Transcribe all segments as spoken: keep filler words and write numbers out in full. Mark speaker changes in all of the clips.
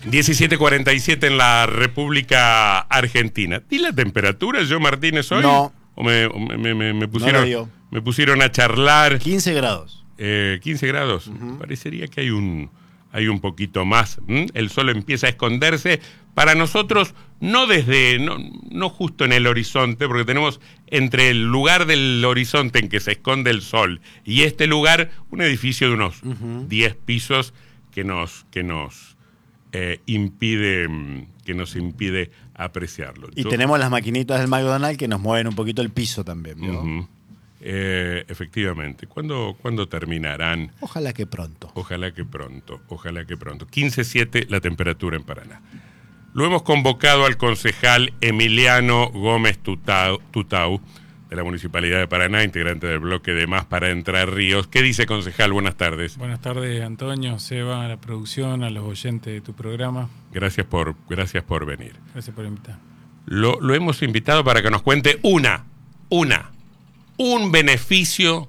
Speaker 1: diecisiete cuarenta y siete en la República Argentina. ¿Di la temperatura yo, Martínez, hoy?
Speaker 2: No.
Speaker 1: ¿O me, o me, me, me pusieron,
Speaker 2: no
Speaker 1: me pusieron a charlar?
Speaker 2: quince grados.
Speaker 1: Eh, quince grados. Uh-huh. Parecería que hay un, hay un poquito más. ¿Mm? El sol empieza a esconderse. Para nosotros, no desde, no, no justo en el horizonte, porque tenemos entre el lugar del horizonte en que se esconde el sol y este lugar, un edificio de unos uh-huh. diez pisos que nos, que nos eh, impide, que nos impide apreciarlo.
Speaker 2: Y
Speaker 1: Yo,
Speaker 2: tenemos las maquinitas del McDonald's que nos mueven un poquito el piso también, ¿no?
Speaker 1: Uh-huh. Eh, efectivamente. ¿Cuándo, ¿Cuándo terminarán?
Speaker 2: Ojalá que pronto.
Speaker 1: Ojalá que pronto, ojalá que pronto. quince siete la temperatura en Paraná. Lo hemos convocado al concejal Emiliano Gómez Tutau, Tutau, de la Municipalidad de Paraná, integrante del bloque de Más para Entre Ríos. ¿Qué dice, concejal? Buenas tardes.
Speaker 3: Buenas tardes, Antonio, Seba, a la producción, a los oyentes de tu programa.
Speaker 1: Gracias por, gracias por venir.
Speaker 3: Gracias por invitar.
Speaker 1: Lo, lo hemos invitado para que nos cuente una, una, un beneficio,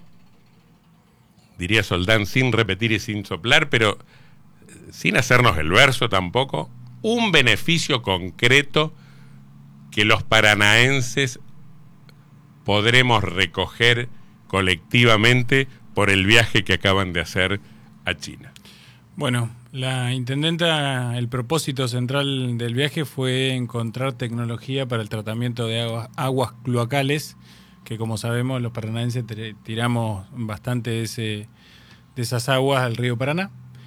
Speaker 1: diría Soldán, sin repetir y sin soplar, pero sin hacernos el verso tampoco, un beneficio concreto que los paranaenses podremos recoger colectivamente por el viaje que acaban de hacer a China.
Speaker 3: Bueno, la intendenta, el propósito central del viaje fue encontrar tecnología para el tratamiento de aguas, aguas cloacales, que como sabemos los paranaenses tiramos bastante de, ese, de esas aguas al río Paraná.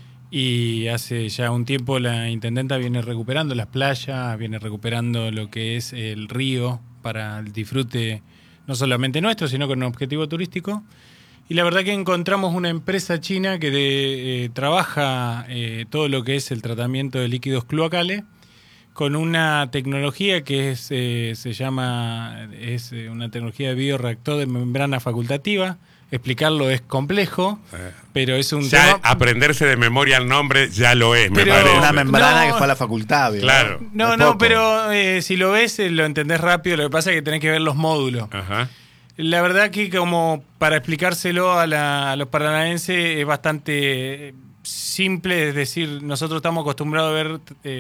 Speaker 3: Y hace ya un tiempo la intendenta viene recuperando las playas, viene recuperando lo que es el río para el disfrute no solamente nuestro, sino con un objetivo turístico. Y la verdad que encontramos una empresa china que de, eh, trabaja eh, todo lo que es el tratamiento de líquidos cloacales con una tecnología que es, eh, se llama, es una tecnología de bioreactor de membrana facultativa. Explicarlo es complejo, eh, pero es un
Speaker 1: ya
Speaker 3: tema...
Speaker 1: aprenderse de memoria el nombre ya lo es,
Speaker 3: pero,
Speaker 1: me parece.
Speaker 2: Una membrana
Speaker 3: no,
Speaker 2: que fue a la facultad, ¿verdad?
Speaker 1: Claro.
Speaker 3: No, no, pero eh, si lo ves, eh, lo entendés rápido. Lo que pasa es que tenés que ver los módulos.
Speaker 1: Ajá.
Speaker 3: La verdad que como para explicárselo a, la, a los paranaenses es bastante simple. Es decir, nosotros estamos acostumbrados a ver eh,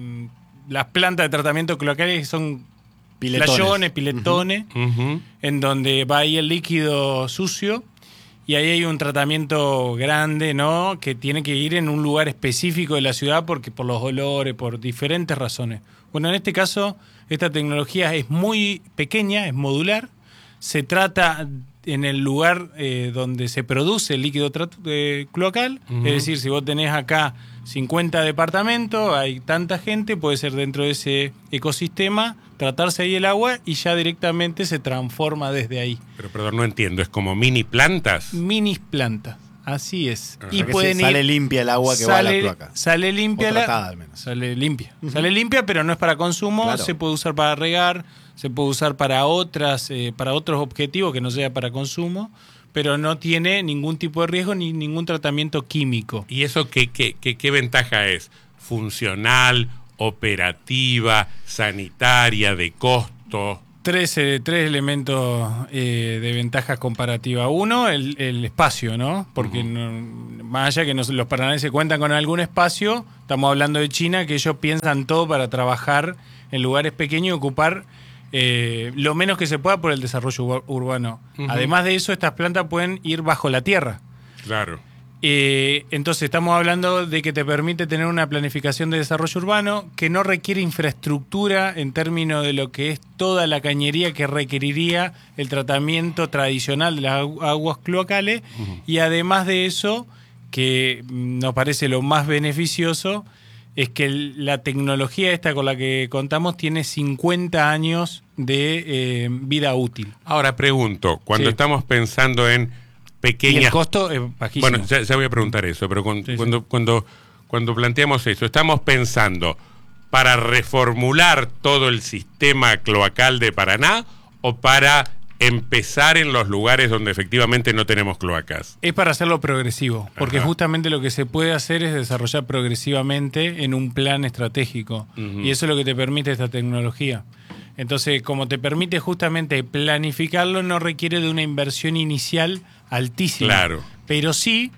Speaker 3: las plantas de tratamiento cloacales que son...
Speaker 2: Piletones.
Speaker 3: Playones, piletones,
Speaker 1: Uh-huh.
Speaker 3: en donde va ahí el líquido sucio y ahí hay un tratamiento grande, ¿no? Que tiene que ir en un lugar específico de la ciudad porque por los olores, por diferentes razones. Bueno, en este caso, esta tecnología es muy pequeña, es modular, se trata en el lugar eh, donde se produce el líquido eh, cloacal, uh-huh. Es decir, si vos tenés acá cincuenta departamentos, hay tanta gente, puede ser dentro de ese ecosistema, tratarse ahí el agua y ya directamente se transforma desde ahí.
Speaker 1: Pero perdón, no entiendo, ¿es como mini plantas?
Speaker 3: Mini plantas, así es.
Speaker 2: Ajá.
Speaker 3: Y
Speaker 2: que
Speaker 3: pueden
Speaker 2: se,
Speaker 3: ir,
Speaker 2: sale limpia el agua que
Speaker 3: sale,
Speaker 2: va a la cloaca.
Speaker 3: Sale limpia
Speaker 2: o
Speaker 3: la
Speaker 2: tratada, al menos.
Speaker 3: Sale limpia.
Speaker 2: Uh-huh.
Speaker 3: Sale limpia, pero no es para consumo,
Speaker 2: claro.
Speaker 3: Se puede usar para regar, se puede usar para otras, eh, para otros objetivos que no sea para consumo, pero no tiene ningún tipo de riesgo ni ningún tratamiento químico.
Speaker 1: ¿Y eso qué, qué, qué, qué ventaja es? ¿Funcional, operativa, sanitaria, de costo?
Speaker 3: Tres, eh, tres elementos eh, de ventajas comparativas. Uno, el, el espacio, ¿no? Porque uh-huh. no, más allá que nos, los paranaenses cuentan con algún espacio, estamos hablando de China, que ellos piensan todo para trabajar en lugares pequeños y ocupar eh, lo menos que se pueda por el desarrollo urbano. Uh-huh. Además de eso, estas plantas pueden ir bajo la tierra.
Speaker 1: Claro.
Speaker 3: Eh, entonces estamos hablando de que te permite tener una planificación de desarrollo urbano que no requiere infraestructura en términos de lo que es toda la cañería que requeriría el tratamiento tradicional de las aguas cloacales. Uh-huh. Y además de eso, que nos parece lo más beneficioso, es que la tecnología esta con la que contamos tiene cincuenta años de eh, vida útil.
Speaker 1: Ahora pregunto, cuando sí. estamos pensando en pequeñas...
Speaker 3: Y el costo es bajísimo.
Speaker 1: Bueno, ya, ya voy a preguntar eso, pero con,
Speaker 3: sí,
Speaker 1: cuando,
Speaker 3: sí.
Speaker 1: cuando cuando planteamos eso, estamos pensando para reformular todo el sistema cloacal de Paraná o para empezar en los lugares donde efectivamente no tenemos cloacas.
Speaker 3: Es para hacerlo progresivo, porque
Speaker 1: Ajá.
Speaker 3: justamente lo que se puede hacer es desarrollar progresivamente en un plan estratégico. Uh-huh. Y eso es lo que te permite esta tecnología. Entonces, como te permite justamente planificarlo, no requiere de una inversión inicial altísima.
Speaker 1: Claro.
Speaker 3: Pero sí,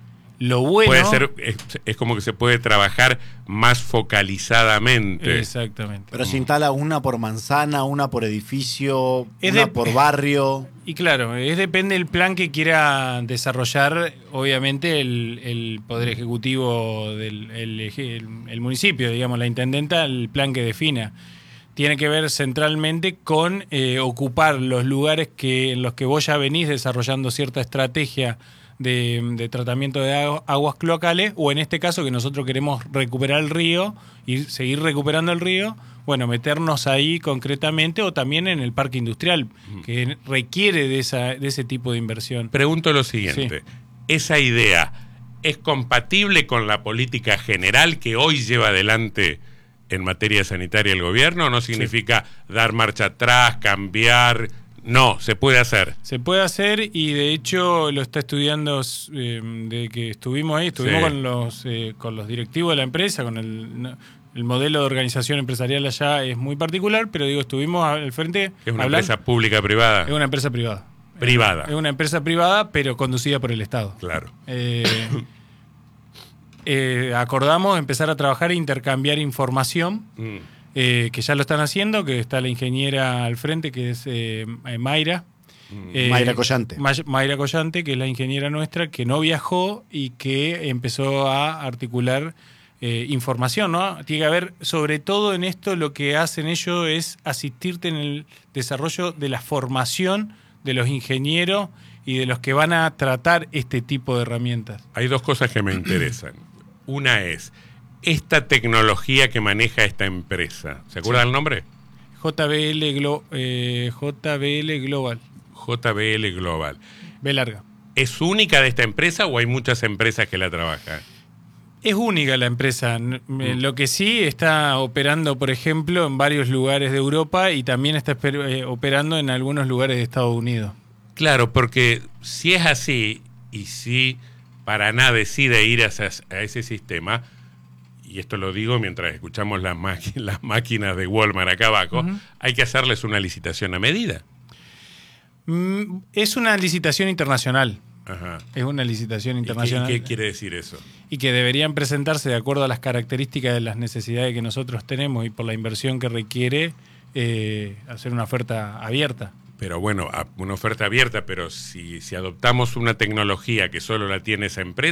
Speaker 3: Lo bueno...
Speaker 1: Puede ser, es, es como que se puede trabajar más focalizadamente.
Speaker 3: Exactamente.
Speaker 2: Pero se instala una por manzana, una por edificio,
Speaker 3: Es
Speaker 2: una
Speaker 3: de-
Speaker 2: por barrio.
Speaker 3: Y claro, es depende del plan que quiera desarrollar, obviamente, el, el Poder Ejecutivo del el, el- el municipio, digamos, la intendenta, el plan que defina. Tiene que ver centralmente con eh, ocupar los lugares que, en los que vos ya venís desarrollando cierta estrategia de, de tratamiento de agu- aguas cloacales, o en este caso que nosotros queremos recuperar el río y seguir recuperando el río, bueno, meternos ahí concretamente, o también en el parque industrial, que requiere de, esa, de ese tipo de inversión.
Speaker 1: Pregunto lo siguiente, ¿esa idea es compatible con la política general que hoy lleva adelante en materia sanitaria el gobierno? ¿No significa dar marcha atrás, cambiar? No, se puede hacer.
Speaker 3: Se puede hacer, y de hecho lo está estudiando eh, de que estuvimos ahí, estuvimos
Speaker 1: Sí.
Speaker 3: con los eh, con los directivos de la empresa, con el, no, el modelo de organización empresarial allá es muy particular, pero digo, estuvimos al frente.
Speaker 1: ¿Es una
Speaker 3: hablando-
Speaker 1: empresa pública privada?
Speaker 3: Es una empresa privada.
Speaker 1: Privada.
Speaker 3: Es una empresa privada, pero conducida por el Estado.
Speaker 1: Claro.
Speaker 3: Eh, eh, acordamos empezar a trabajar e intercambiar información.
Speaker 1: Mm.
Speaker 3: Eh, que ya lo están haciendo, que está la ingeniera al frente, que es eh, Mayra. Eh,
Speaker 2: Mayra Collante.
Speaker 3: May- Mayra Collante, que es la ingeniera nuestra, que no viajó y que empezó a articular eh, información, ¿no? Tiene que haber, sobre todo en esto, lo que hacen ellos es asistirte en el desarrollo de la formación de los ingenieros y de los que van a tratar este tipo de herramientas.
Speaker 1: Hay dos cosas que me interesan. Una es esta tecnología que maneja esta empresa. ¿Se acuerda
Speaker 3: Sí.
Speaker 1: el nombre?
Speaker 3: J B L, Glo- eh, J B L Global.
Speaker 1: J B L Global.
Speaker 3: B larga.
Speaker 1: ¿Es única de esta empresa o hay muchas empresas que la trabajan?
Speaker 3: Es única la empresa. N- eh, Lo que sí está operando, por ejemplo, en varios lugares de Europa, y también está esper- eh, operando en algunos lugares de Estados Unidos.
Speaker 1: Claro, porque si es así y si Paraná decide ir a, esas- a ese sistema, y esto lo digo mientras escuchamos las, maqui- las máquinas de Walmart acá abajo,
Speaker 3: Ujú.
Speaker 1: hay que hacerles una licitación a medida.
Speaker 3: Mm, Es una licitación internacional.
Speaker 1: Ajá.
Speaker 3: Es una licitación
Speaker 1: ¿Y qué, y
Speaker 3: internacional.
Speaker 1: qué quiere decir eso?
Speaker 3: Y que deberían presentarse de acuerdo a las características de las necesidades que nosotros tenemos y por la inversión que requiere eh, hacer una oferta abierta.
Speaker 1: Pero bueno, a- una oferta abierta, pero si, si adoptamos una tecnología que solo la tiene esa empresa,